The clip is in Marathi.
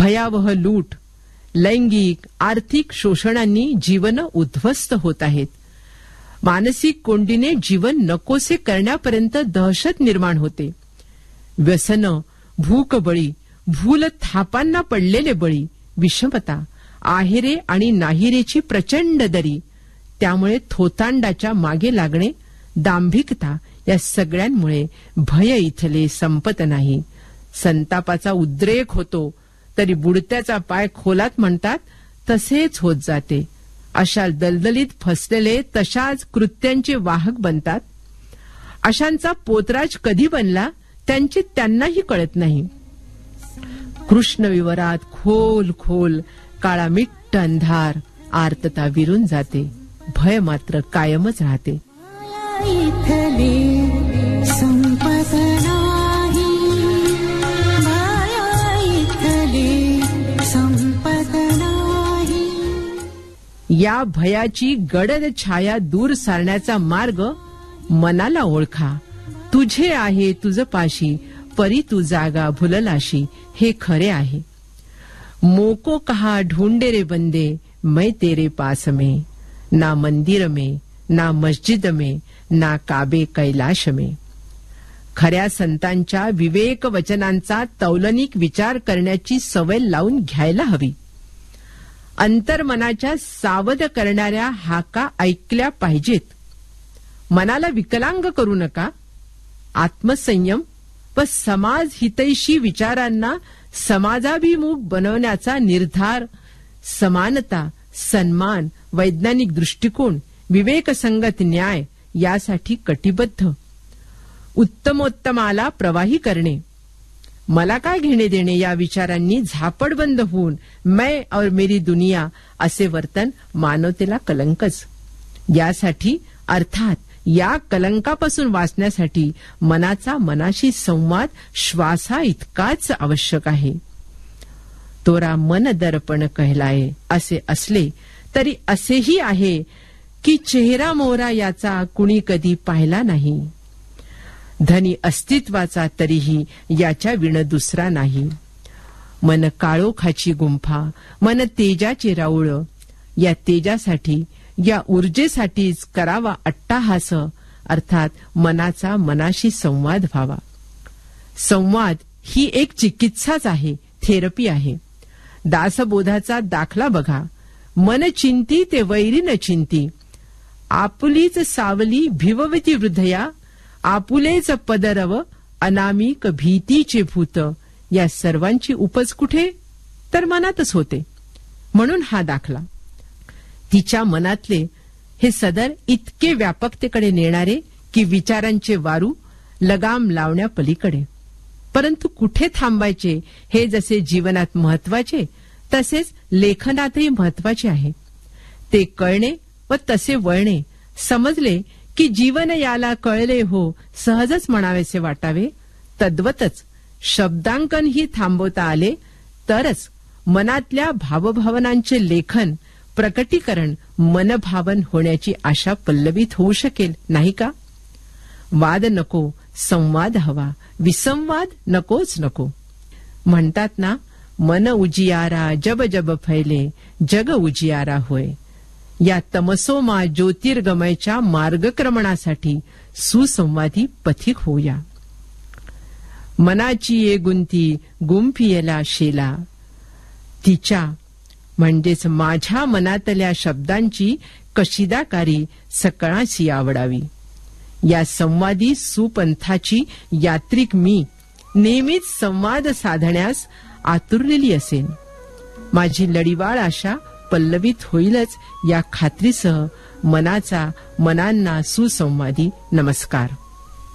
भयावह लूट, लैंगिक आर्थिक शोषणांनी जीवन उद्ध्वस्त होत आहेत. मानसिक कोंडीने जीवन नकोसे करण्यापर्यंत दहशत निर्माण होते. व्यसन, भूकबळी, भूल थापांना पडलेले बळी, विषमता, आहेरे आणि नाहिरेची प्रचंड दरी, त्यामुळे थोतांडाच्या मागे लागणे, दांभिकता, या सगळ्यांमुळे भय इथले संपत नाही. संतापाचा उद्रेक होतो तरी बुडत्याचा पाय खोलात म्हणतात तसेच होत जाते. अशा दलदलीत फसलेले तशाच कृत्यांचे वाहक बनतात. अशांचा पोतराज कधी बनला त्यांचे त्यांनाही कळत नाही. कृष्णविवरात खोल खोल काळामिट्ट अंधार, आर्तता विरून जाते, भय मात्र कायमच राहते. या भयाची गडद छाया दूर सारण्याचा मार्ग मनाला ओळखा. तुझे आहे तुझ पाशी, परी तू जागा भुललाशी, हे खरे आहे. मोको कहा ढूंढे रे बंदे, मैं तेरे पास में, ना मंदिर में, ना मस्जिद में, ना काबे कैलाश में. खऱ्या संतांच्या विवेक वचनांचा तौलनिक विचार करण्याची सवय लावून घ्यायला हवी. अंतर्मनाच्या सावध करणाऱ्या हाका ऐकल्या पाहिजेत. मनाला विकलांग करू नका. आत्मसंयम व समाज हितैषी विचारांना समाजाभिमुख बनवण्याचा निर्धार, समानता, सन्मान, वैज्ञानिक दृष्टिकोन, विवेकसंगत न्याय यासाठी कटिबद्ध. उत्तमोत्तमाला प्रवाही करणे, मला काय घेणे देणे या विचारांनी झापडबंद होऊन मैं और मेरी दुनिया असे वर्तन मानवतेला कलंकच. यासाठी अर्थात या कलंकापासून वाचण्यासाठी मनाचा मनाशी संवाद श्वासा इतकाच आवश्यक आहे. तोरा मन दर्पण कहलाये असे असले तरी असेही आहे की चेहरा मोहरा याचा कुणी कधी पाहिला नाही. धनी अस्तित्वाचा तरीही याच्या विण दुसरा नाही. मन काळोखाची गुंफा, मन तेजाचे राऊळ, या तेजासाठी, या ऊर्जेसाठीच करावा अट्टाहास, अर्थात मनाचा मनाशी संवाद व्हावा. संवाद ही एक चिकित्साच आहे, थेरपी आहे. दासबोधाचा दाखला बघा. मन चिंती ते वैरी न चिंती, आपुलीच सावली भिववती हृदया, आपुलेच पदरव अनामिक भीतीचे भूत. या सर्वांची उपज कुठे तर मनातच होते. म्हणून हा दाखला. तिच्या मनातले हे सदर इतके व्यापकतेकडे नेणारे की विचारांचे वारू लगाम लावण्यापलीकडे. परंतु कुठे थांबायचे हे जसे जीवनात महत्वाचे तसेच लेखनातही महत्वाचे आहे. ते कळणे व तसे वळणे. समजले की जीवन याला कळले हो सहजच म्हणावेसे वाटावे. तद्वतच शब्दांकनही थांबवता आले तरच मनातल्या भावभावनांचे लेखन, प्रकटीकरण, मनभावन होण्याची आशा पल्लवित होऊ शकेल, नाही का? वाद नको, संवाद हवा. विसंवाद नकोच नको. म्हणतात ना, मन उजियारा जब जब फैले, जग उजियारा होय. या तमसोमा ज्योतिर्गमयच्या मार्गक्रमणासाठी सुसंवादी पथिक होऊया. मनाची ये गुंती गुंफियला शेला, तिच्या म्हणजेच माझ्या मनातल्या शब्दांची कशिदाकारी सकळाशी आवडावी. या संवादी सुपंथाची यात्रिक मी नेहमीच संवाद साधण्यास आतुरलेली असेन. माझी लढीवाळ आशा पल्लवित होईलच या खात्रीसह मनाचा मनांना सुसंवादी नमस्कार.